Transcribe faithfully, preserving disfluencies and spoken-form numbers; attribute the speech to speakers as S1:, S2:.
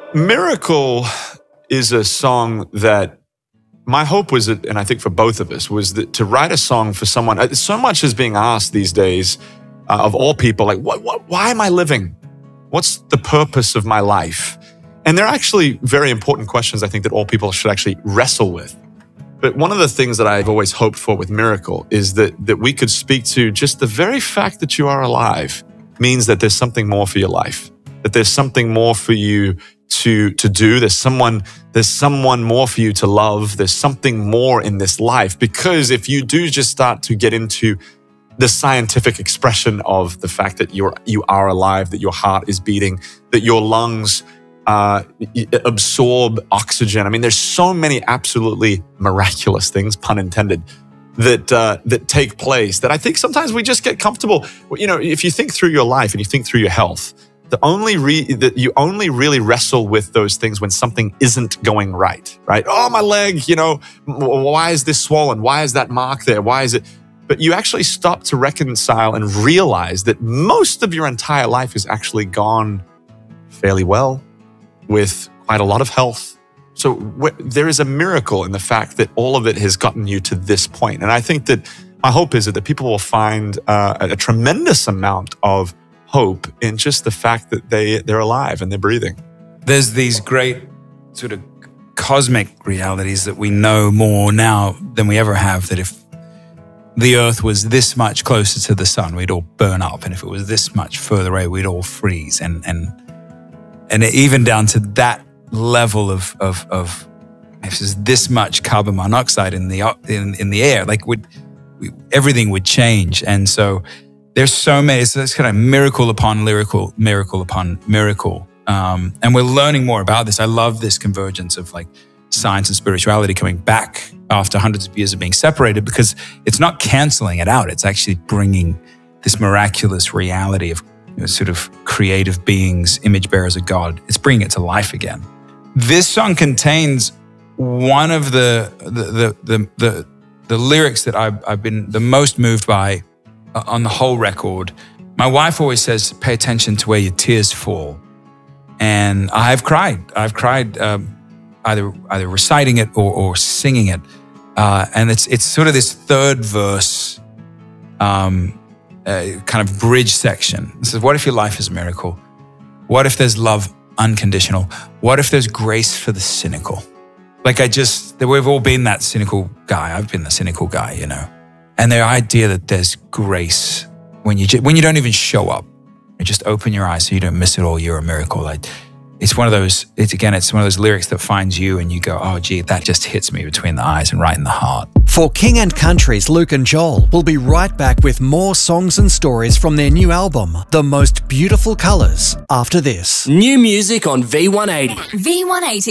S1: Miracle is a song that my hope was, that, and I think for both of us, was that to write a song for someone. So much is being asked these days uh, of all people, like, what, what, why am I living? What's the purpose of my life? And they're actually very important questions, I think, that all people should actually wrestle with. But one of the things that I've always hoped for with Miracle is that, that we could speak to just the very fact that you are alive means that there's something more for your life, that there's something more for you to, to do. There's someone, there's someone more for you to love. There's something more in this life. Because if you do just start to get into the scientific expression of the fact that you're, you are alive, that your heart is beating, that your lungs uh, absorb oxygen. I mean, there's so many absolutely miraculous things, pun intended, that uh, that take place that I think sometimes we just get comfortable. You know, if you think through your life and you think through your health, the only re that you only really wrestle with those things when something isn't going right, right? Oh, my leg, you know, why is this swollen? Why is that mark there? Why is it? But you actually stop to reconcile and realize that most of your entire life has actually gone fairly well, with quite a lot of health. So there is a miracle in the fact that all of it has gotten you to this point. And I think that my hope is that, that people will find uh, a, a tremendous amount of hope in just the fact that they, they're alive and they're breathing.
S2: There's these great sort of cosmic realities that we know more now than we ever have, that if the earth was this much closer to the sun, we'd all burn up. And if it was this much further away, we'd all freeze. And, and, and even down to that level of, of, of if there's this much carbon monoxide in the, in, in the air, like would, we, everything would change. And so there's so many, it's, it's kind of miracle upon lyrical, miracle upon miracle. Um, and we're learning more about this. I love this convergence of like science and spirituality coming back after hundreds of years of being separated, because it's not canceling it out. It's actually bringing this miraculous reality of, you know, sort of creative beings, image bearers of God. It's bringing it to life again. This song contains one of the the the the, the, the lyrics that I've, I've been the most moved by uh, on the whole record. My wife always says, "Pay attention to where your tears fall," and I've cried. I've cried um, either either reciting it or, or singing it, uh, and it's it's sort of this third verse. Um, Uh, kind of bridge section. It says, what if your life is a miracle? What if there's love unconditional? What if there's grace for the cynical? Like I just, we've all been that cynical guy. I've been the cynical guy, you know. And the idea that there's grace when you when you don't even show up, you just open your eyes so you don't miss it all. You're a miracle. Like it's one of those. It's again, it's one of those lyrics that finds you, and you go, oh, gee, that just hits me between the eyes and right in the heart.
S3: For King and Country's Luke and Joel, we'll be right back with more songs and stories from their new album, The Most Beautiful Colours, after this.
S4: New music on V one eighty.
S5: V one eighty.